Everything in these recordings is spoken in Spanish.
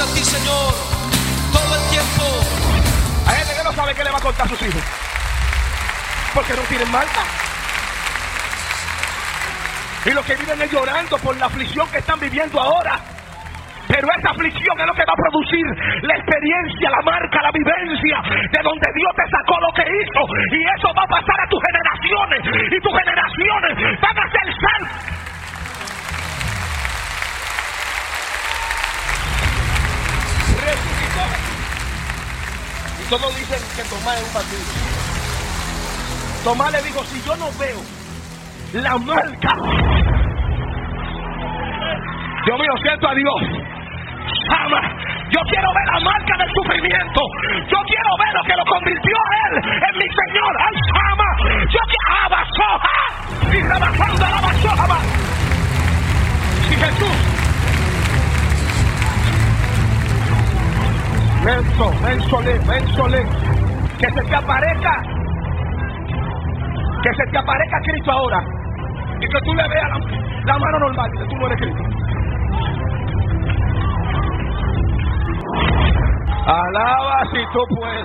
a ti, Señor, todo el tiempo. Hay gente que no sabe qué le va a contar a sus hijos porque no tienen marca. Y los que viven es llorando por la aflicción que están viviendo ahora. Pero esa aflicción es lo que va a producir la experiencia, la marca, la vivencia de donde Dios te sacó lo que hizo. Y eso va a pasar a tus generaciones. Y tus generaciones van a ser salvas. Resucitó. Y todos dicen que Tomás es un bandido. Tomás le dijo, si yo no veo la marca, Dios mío, siento a Dios. Ama, yo quiero ver la marca del sufrimiento. Yo quiero ver lo que lo convirtió a él en mi Señor. ¡Ay, ama! Yo quiero abasoja y rebasando la abasoja. Si Jesús, mensole, que se te aparezca Cristo ahora y que tú le veas la mano normal, que tú no eres Cristo. Alaba si tú puedes.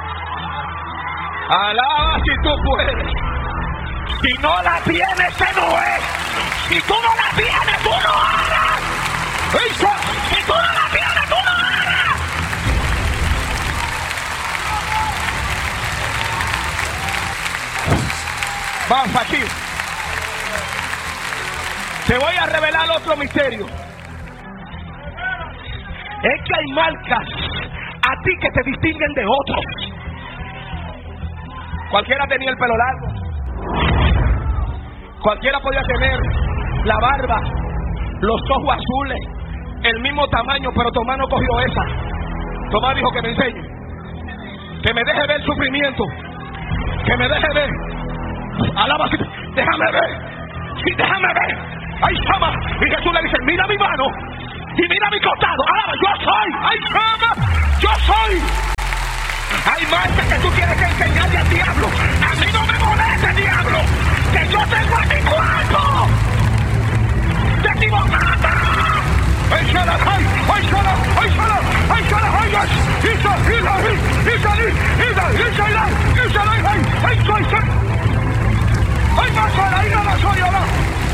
Alaba si tú puedes. Si no la tienes, ese no es. Si tú no la tienes, tú no hagas. Eso. Si tú no la tienes, tú no hagas. Vamos aquí. Te voy a revelar otro misterio. Es que hay marcas a ti que te distinguen de otros. Cualquiera tenía el pelo largo, cualquiera podía tener la barba, los ojos azules, el mismo tamaño, pero Tomás no cogió esa. Tomás dijo que me enseñe, que me deje ver el sufrimiento, que me deje ver. Alaba, déjame ver, sí, déjame ver. Ay, chama. Y Jesús le dice, mira mi mano y mira mi costado. Alaba, yo soy. Ay, chama, yo soy. Hay marcas que tú tienes que enseñarle al diablo. A mí no me molesta, diablo, que yo tengo en mi cuerpo. ¡Te equivocaste! ¡Ay, shala! ¡Ay, ay, shala! ¡Ay, shala! ¡Ay, shala! ¡Ay, yes! ¡Isa! ¡Isa! ¡Isa! ¡Isa! ¡Isa! ¡Isa! ¡Ay, ay, soy! ¡Ay, más shala! ¡Ay, nada soy ahora!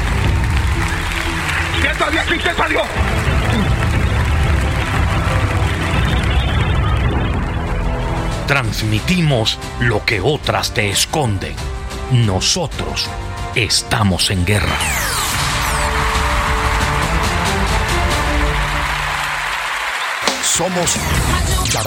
¡Siento a Dios! ¡Siento a Dios! Transmitimos lo que otras te esconden. Nosotros estamos en guerra. Somos